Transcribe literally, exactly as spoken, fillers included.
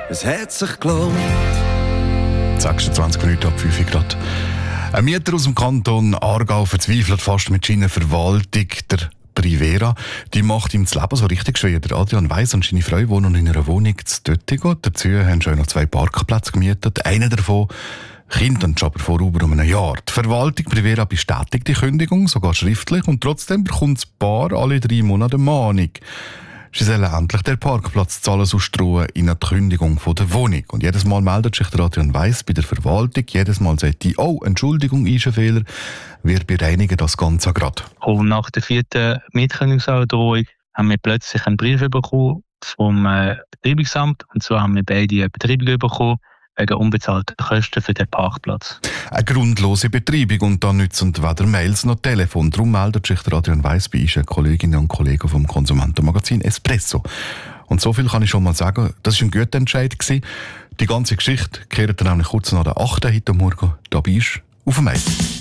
es hat sich gelohnt. sechsundzwanzig Minuten ab fünf Uhr Grad. Ein Mieter aus dem Kanton Aargau verzweifelt fast mit seiner Verwaltung, der Privera. Die macht ihm das Leben so richtig schwer. Der Adrian Weiss und seine Frau wohnen in einer Wohnung zu Döttigo. Dazu haben schon noch zwei Parkplätze gemietet. Einer davon kommt dann schon vor über einem Jahr. Die Verwaltung Privera bestätigt die Kündigung, sogar schriftlich, und trotzdem bekommt das Paar alle drei Monate eine Mahnung. Sie sollen endlich den Parkplatz zahlen, sonst drohen in eine Kündigung von der Wohnung. Und jedes Mal meldet sich der Adrian Weiss bei der Verwaltung. Jedes Mal sagt die, oh, Entschuldigung, ist ein Fehler. Wir bereinigen das Ganze gerade. Und nach der vierten Mietkündigungsandrohung haben wir plötzlich einen Brief bekommen vom äh, Betreibungsamt. Und zwar haben wir beide eine Betreibung bekommen wegen unbezahlter Kosten für den Parkplatz. Eine grundlose Betreibung, und da nützen weder Mails noch Telefon. Darum meldet sich der Adrian Weiss bei uns, Kolleginnen und Kollegen vom Konsumentenmagazin Espresso. Und so viel kann ich schon mal sagen, das war ein guter Entscheid gewesen. Die ganze Geschichte kehrt dann nämlich kurz nach der achten heute Morgen da bei uns auf dem Eis.